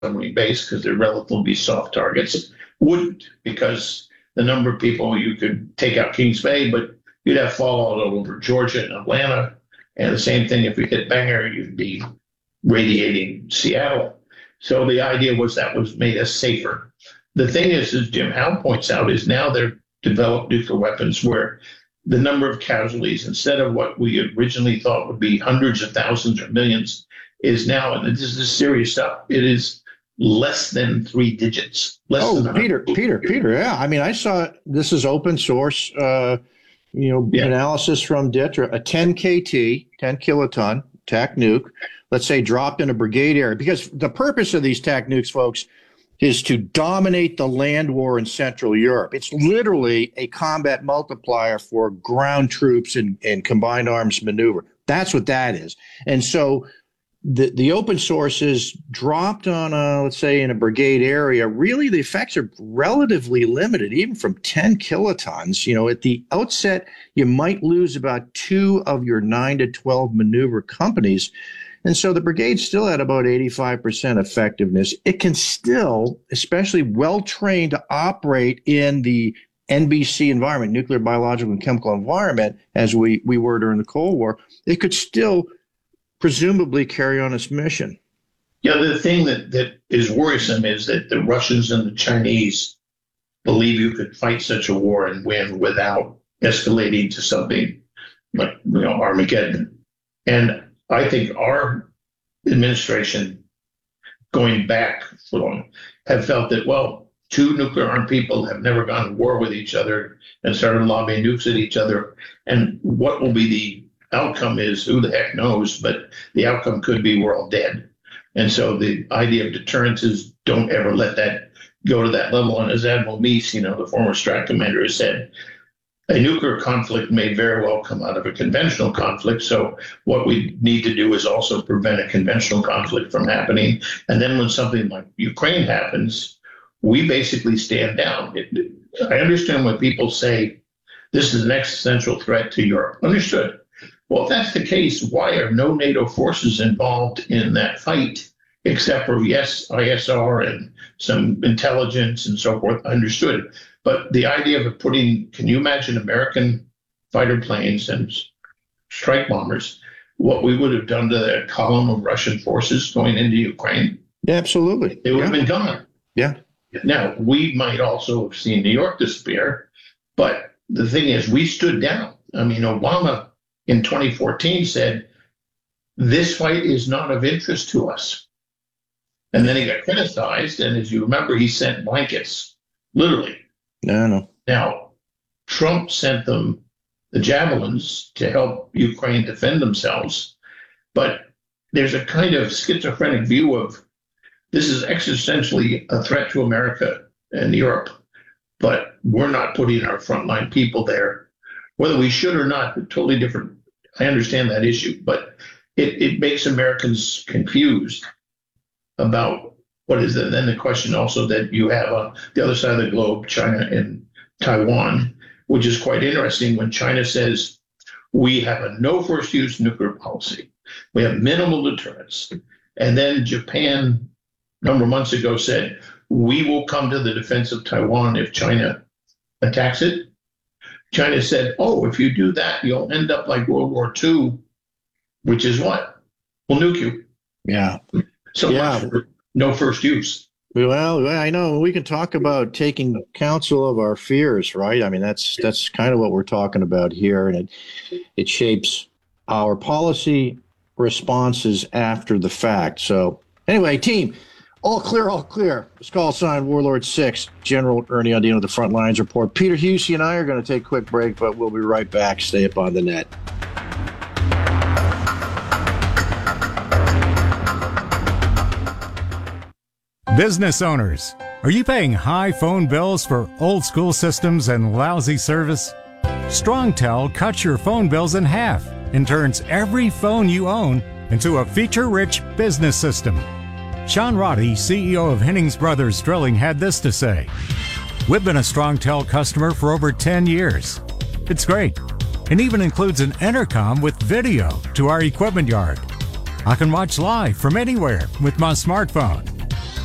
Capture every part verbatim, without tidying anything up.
submarine base because they're relatively soft targets. Wouldn't, because the number of people you could take out Kings Bay, but you'd have fallout all over Georgia and Atlanta. And the same thing, if you hit Bangor, you'd be radiating Seattle. So the idea was that was made us safer. The thing is, as Jim Howe points out, is now they've developed nuclear weapons where the number of casualties, instead of what we originally thought would be hundreds of thousands or millions, is now, and this is serious stuff, it is less than three digits. Less oh, than Peter, Peter, Peter, yeah. I mean, I saw, this is open source, uh, you know, yeah. analysis from D I T R A, a ten K T, ten kiloton TAC nuke, let's say dropped in a brigade area, because the purpose of these TAC nukes, folks, is to dominate the land war in Central Europe. It's literally a combat multiplier for ground troops and, and combined arms maneuver. That's what that is. And so the, the open sources dropped on, a, let's say, in a brigade area, really the effects are relatively limited, even from ten kilotons. You know, at the outset, you might lose about two of your nine to twelve maneuver companies. And so the brigade still had about eighty-five percent effectiveness. It can still, especially well-trained to operate in the N B C environment, nuclear, biological, and chemical environment, as we, we were during the Cold War, it could still presumably carry on its mission. Yeah, the thing that, that is worrisome is that the Russians and the Chinese believe you could fight such a war and win without escalating to something like, you know, Armageddon. And I think our administration, going back so long, have felt that, well, two nuclear-armed people have never gone to war with each other and started lobbing nukes at each other. And what will be the outcome is, who the heck knows, but the outcome could be we're all dead. And so the idea of deterrence is don't ever let that go to that level. And as Admiral Meese, you know, the former Strat commander, has said, a nuclear conflict may very well come out of a conventional conflict. So what we need to do is also prevent a conventional conflict from happening. And then when something like Ukraine happens, we basically stand down. It, I understand when people say this is an existential threat to Europe. Understood. Well, if that's the case, why are no NATO forces involved in that fight, except for, yes, I S R and some intelligence and so forth? Understood. But the idea of putting, can you imagine American fighter planes and strike bombers, what we would have done to that column of Russian forces going into Ukraine? Yeah, absolutely. They would yeah. have been gone. Yeah. Now, we might also have seen New York disappear, but the thing is, we stood down. I mean, Obama in twenty fourteen said, this fight is not of interest to us. And then he got criticized, and as you remember, he sent blankets, literally. No, no. Now, Trump sent them the javelins to help Ukraine defend themselves, but there's a kind of schizophrenic view of this is existentially a threat to America and Europe, but we're not putting our frontline people there. Whether we should or not, totally different. I understand that issue, but it, it makes Americans confused about what is it. And then the question also that you have on the other side of the globe, China and Taiwan, which is quite interesting when China says, we have a no first use nuclear policy. We have minimal deterrence. And then Japan, a number of months ago, said, we will come to the defense of Taiwan if China attacks it. China said, oh, if you do that, you'll end up like World War Two, which is what? We'll nuke you. Yeah. So yeah. much for no first use. Well, I know we can talk about taking counsel of our fears, right? I mean, that's that's kind of what we're talking about here, and it it shapes our policy responses after the fact. So anyway, team, all clear, all clear. It's call sign Warlord six, General Ernie Andino, the Front Lines Report. Peter Husey and I are going to take a quick break, but we'll be right back. Stay up on the net. Business owners, are you paying high phone bills for old school systems and lousy service? StrongTel cuts your phone bills in half and turns every phone you own into a feature-rich business system. Sean Roddy, C E O of Hennings Brothers Drilling, had this to say. We've been a StrongTel customer for over ten years. It's great, and even includes an intercom with video to our equipment yard. I can watch live from anywhere with my smartphone.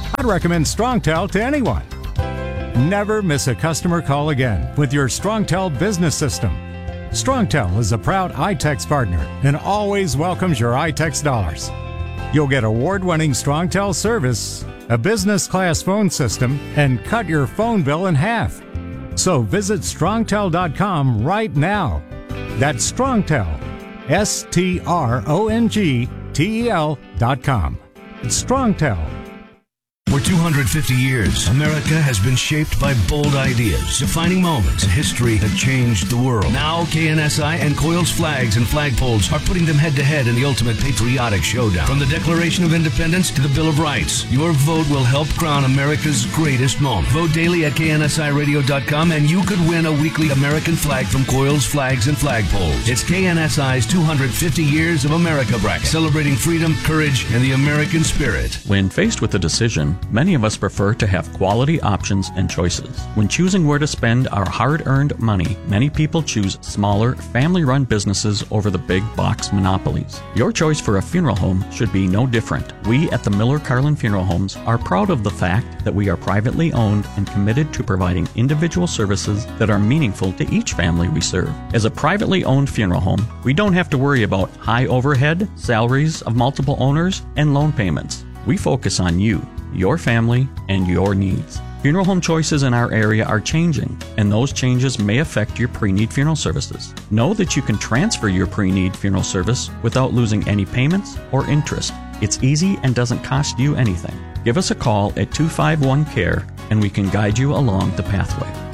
I'd recommend StrongTel to anyone. Never miss a customer call again with your StrongTel business system. StrongTel is a proud iTex partner and always welcomes your iTex dollars. You'll get award-winning StrongTel service, a business-class phone system, and cut your phone bill in half. So visit strongtel dot com right now. That's StrongTel, S T R O N G T E L dot com. It's StrongTel. For two hundred fifty years, America has been shaped by bold ideas, defining moments in history that changed the world. Now, K N S I and Coils flags and flagpoles are putting them head-to-head in the ultimate patriotic showdown. From the Declaration of Independence to the Bill of Rights, your vote will help crown America's greatest moment. Vote daily at K N S I radio dot com and you could win a weekly American flag from Coils flags and flagpoles. It's K N S I's two hundred fifty Years of America bracket, celebrating freedom, courage, and the American spirit. When faced with a decision, many of us prefer to have quality options and choices. When choosing where to spend our hard-earned money, many people choose smaller, family-run businesses over the big box monopolies. Your choice for a funeral home should be no different. We at the Miller Carlin Funeral Homes are proud of the fact that we are privately owned and committed to providing individual services that are meaningful to each family we serve. As a privately owned funeral home, we don't have to worry about high overhead, salaries of multiple owners, and loan payments. We focus on you, your family, and your needs. Funeral home choices in our area are changing, and those changes may affect your pre-need funeral services. Know that you can transfer your pre-need funeral service without losing any payments or interest. It's easy and doesn't cost you anything. Give us a call at two five one C A R E and we can guide you along the pathway.